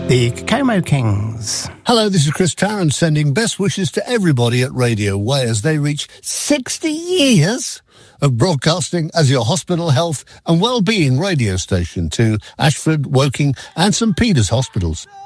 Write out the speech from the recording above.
The Como Kings. Hello, this is Chris Tarrant sending best wishes to everybody at Radio Way as they reach 60 years of broadcasting as your hospital health and well-being radio station to Ashford, Woking and St Peter's hospitals.